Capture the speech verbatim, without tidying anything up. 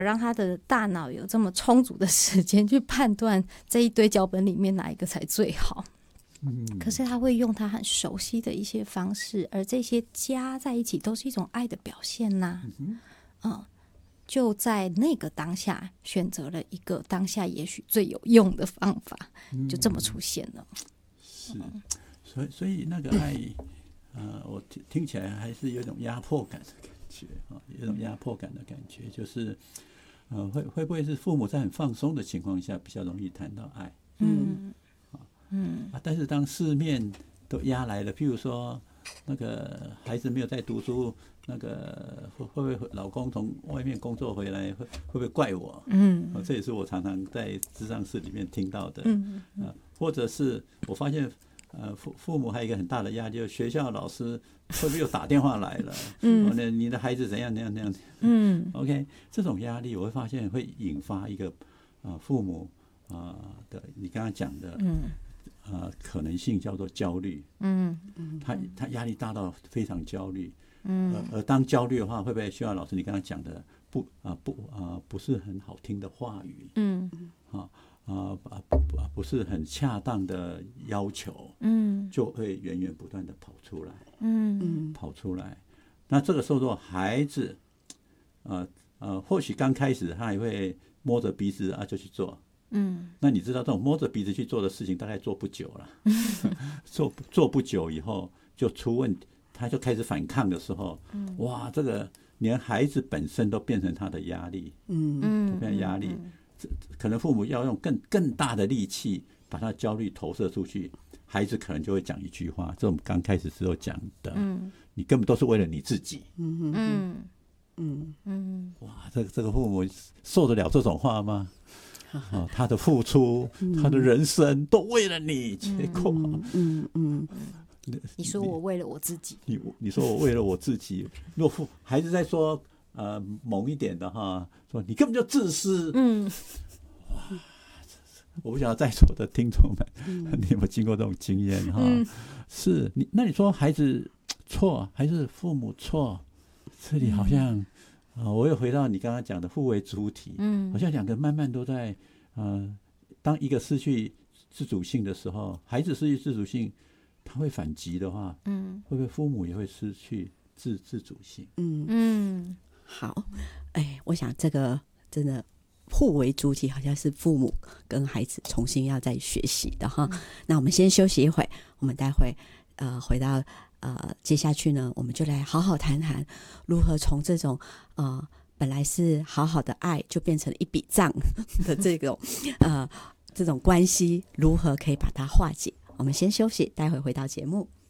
让他的大脑有这么充足的时间去判断这一堆脚本里面哪一个才最好。嗯，可是他会用他很熟悉的一些方式，而这些加在一起都是一种爱的表现呐、啊。嗯, 嗯，就在那个当下选择了一个当下也许最有用的方法，就这么出现了。嗯、 是，所以所以那个爱，呃，我听听起来还是有一种压迫感的感觉啊，有一种压迫感的感觉，就是呃，会会不会是父母在很放松的情况下比较容易谈到爱？嗯。嗯啊，但是当四面都压来了，譬如说那个孩子没有在读书，那个会会不会老公从外面工作回来会会不会怪我？嗯、啊，这也是我常常在咨商室里面听到的。嗯嗯、啊，或者是我发现，呃，父父母还有一个很大的压力，就是学校老师会不会又打电话来了？嗯，哦、你的孩子怎样怎样怎样？嗯 ，OK， 这种压力我会发现会引发一个啊、呃、父母啊、呃、的你刚刚讲的，嗯。呃，可能性叫做焦虑，嗯，他他压力大到非常焦虑，嗯，而而当焦虑的话，会不会需要老师你刚刚讲的不啊、呃、不啊、呃、不是很好听的话语，嗯，啊啊啊不不是很恰当的要求，嗯，就会源源不断的跑出来，嗯，跑出来。那这个时候，如果孩子，呃呃，或许刚开始他也会摸着鼻子啊就去做。嗯，那你知道这种摸着鼻子去做的事情，大概做不久了，做做不久以后就出问题，他就开始反抗的时候，嗯、哇，这个连孩子本身都变成他的压力，嗯，变成压力，嗯、可能父母要用更更大的力气把他焦虑投射出去，孩子可能就会讲一句话，这我们刚开始时候讲的，嗯，你根本都是为了你自己，嗯嗯嗯嗯，哇，这这个父母受得了这种话吗？哦、他的付出、嗯、他的人生都为了你，结果，嗯嗯， 嗯你说我为了我自己， 你你说我为了我自己，若父孩子在说呃猛一点的哈，说你根本就自私，嗯，哇，我不晓得在座的听众们，嗯、你有没有经过这种经验哈？嗯、是你那你说孩子错还是父母错？这里好像。嗯啊、呃，我又回到你刚刚讲的互为主体，嗯，好像两个慢慢都在，呃，当一个失去自主性的时候，孩子失去自主性，他会反击的话，嗯，会不会父母也会失去自自主性？ 嗯嗯，好，哎，我想这个真的互为主体，好像是父母跟孩子重新要再学习的哈。嗯、那我们先休息一会，我们待会呃回到。呃，接下去呢，我们就来好好谈谈如何从这种呃本来是好好的爱，就变成了一笔账的这种呃这种关系，如何可以把它化解？我们先休息，待会回到节目。